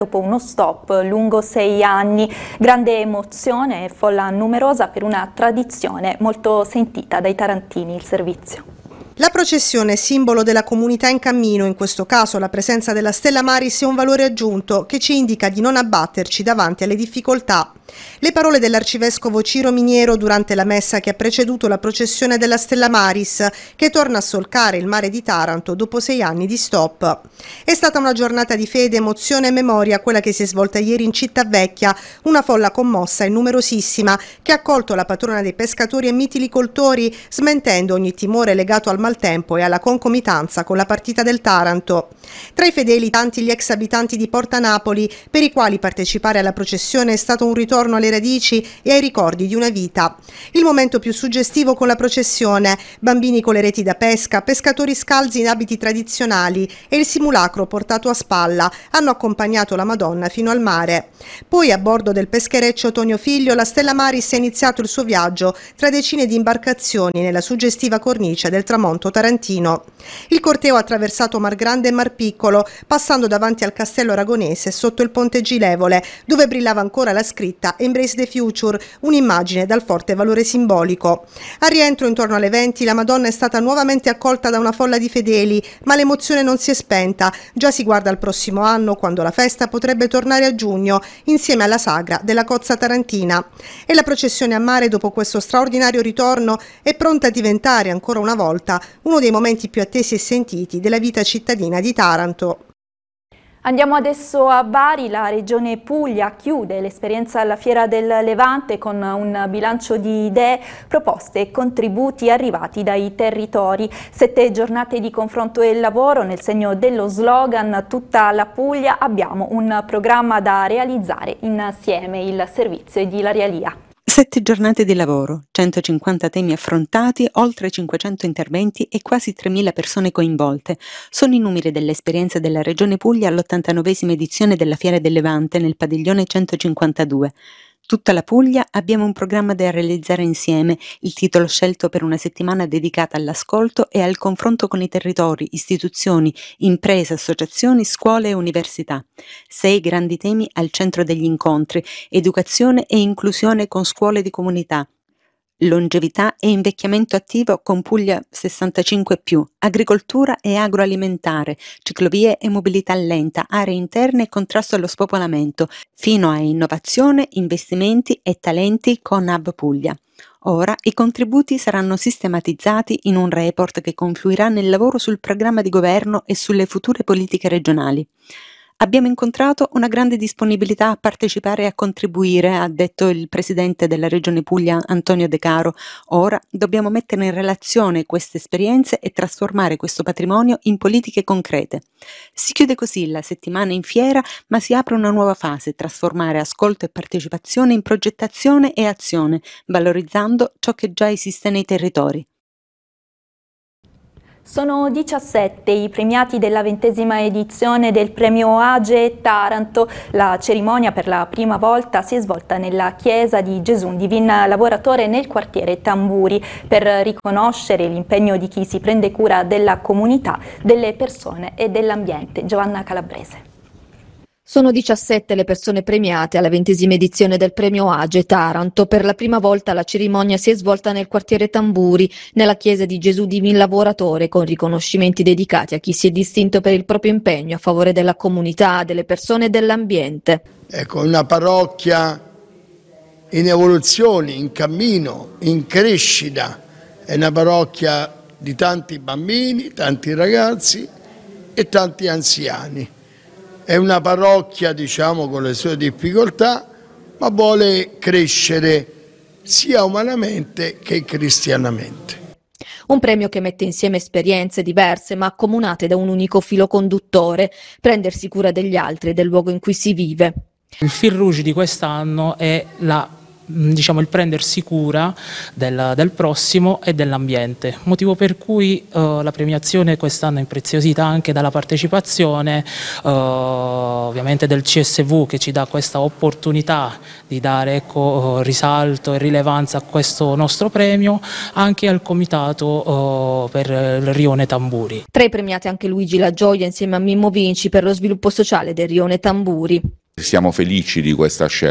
dopo uno stop lungo 6 anni. Grande emozione e folla numerosa per una tradizione molto sentita dai tarantini il servizio. La processione è simbolo della comunità in cammino, in questo caso la presenza della Stella Maris è un valore aggiunto che ci indica di non abbatterci davanti alle difficoltà. Le parole dell'arcivescovo Ciro Miniero durante la messa che ha preceduto la processione della Stella Maris, che torna a solcare il mare di Taranto dopo 6 anni di stop. È stata una giornata di fede, emozione e memoria quella che si è svolta ieri in Città Vecchia, una folla commossa e numerosissima che ha accolto la patrona dei pescatori e mitilicoltori, smentendo ogni timore legato al maltempo e alla concomitanza con la partita del Taranto. Tra i fedeli tanti gli ex abitanti di Porta Napoli, per i quali partecipare alla processione è stato un ritorno alle radici e ai ricordi di una vita. Il momento più suggestivo con la processione, bambini con le reti da pesca, pescatori scalzi in abiti tradizionali e il simulacro portato a spalla hanno accompagnato la Madonna fino al mare. Poi a bordo del peschereccio Tonio Figlio la Stella Maris ha iniziato il suo viaggio tra decine di imbarcazioni nella suggestiva cornice del tramonto tarantino. Il corteo ha attraversato Mar Grande e Mar Piccolo, passando davanti al castello aragonese sotto il ponte Gilevole, dove brillava ancora la scritta Embrace the Future, un'immagine dal forte valore simbolico. Al rientro intorno alle 20 la Madonna è stata nuovamente accolta da una folla di fedeli, ma l'emozione non si è spenta. Già si guarda al prossimo anno, quando la festa potrebbe tornare a giugno, insieme alla sagra della Cozza Tarantina. E la processione a mare, dopo questo straordinario ritorno, è pronta a diventare ancora una volta uno dei momenti più attesi e sentiti della vita cittadina di Taranto. Andiamo adesso a Bari. La Regione Puglia chiude l'esperienza alla Fiera del Levante con un bilancio di idee, proposte e contributi arrivati dai territori. 7 giornate di confronto e lavoro nel segno dello slogan "Tutta la Puglia". Abbiamo un programma da realizzare insieme, il servizio di Ilaria Lia. 7 giornate di lavoro, 150 temi affrontati, oltre 500 interventi e quasi 3.000 persone coinvolte. Sono i numeri dell'esperienza della Regione Puglia all'89esima edizione della Fiera del Levante nel padiglione 152. Tutta la Puglia, abbiamo un programma da realizzare insieme, il titolo scelto per una settimana dedicata all'ascolto e al confronto con i territori, istituzioni, imprese, associazioni, scuole e università. 6 grandi temi al centro degli incontri: educazione e inclusione con scuole di comunità, longevità e invecchiamento attivo con Puglia 65+, agricoltura e agroalimentare, ciclovie e mobilità lenta, aree interne e contrasto allo spopolamento, fino a innovazione, investimenti e talenti con Hub Puglia. Ora i contributi saranno sistematizzati in un report che confluirà nel lavoro sul programma di governo e sulle future politiche regionali. Abbiamo incontrato una grande disponibilità a partecipare e a contribuire, ha detto il presidente della Regione Puglia Antonio De Caro. Ora dobbiamo mettere in relazione queste esperienze e trasformare questo patrimonio in politiche concrete. Si chiude così la settimana in fiera, ma si apre una nuova fase: trasformare ascolto e partecipazione in progettazione e azione, valorizzando ciò che già esiste nei territori. Sono 17 i premiati della 20ª edizione del premio AGE Taranto. La cerimonia per la prima volta si è svolta nella chiesa di Gesù Divin Lavoratore nel quartiere Tamburi, per riconoscere l'impegno di chi si prende cura della comunità, delle persone e dell'ambiente. Giovanna Calabrese. Sono 17 le persone premiate alla 20ª edizione del premio AGE Taranto. Per la prima volta la cerimonia si è svolta nel quartiere Tamburi, nella chiesa di Gesù Divin Lavoratore, con riconoscimenti dedicati a chi si è distinto per il proprio impegno a favore della comunità, delle persone e dell'ambiente. Ecco, una parrocchia in evoluzione, in cammino, in crescita. È una parrocchia di tanti bambini, tanti ragazzi e tanti anziani. È una parrocchia, diciamo, con le sue difficoltà, ma vuole crescere sia umanamente che cristianamente. Un premio che mette insieme esperienze diverse ma accomunate da un unico filo conduttore: prendersi cura degli altri e del luogo in cui si vive. Il fil rouge di quest'anno è la il prendersi cura del prossimo e dell'ambiente, motivo per cui la premiazione quest'anno è impreziosita anche dalla partecipazione ovviamente del CSV, che ci dà questa opportunità di dare risalto e rilevanza a questo nostro premio, anche al comitato per il Rione Tamburi. Tra i premiati anche Luigi La Gioia insieme a Mimmo Vinci per lo sviluppo sociale del Rione Tamburi. Siamo felici di questa scelta.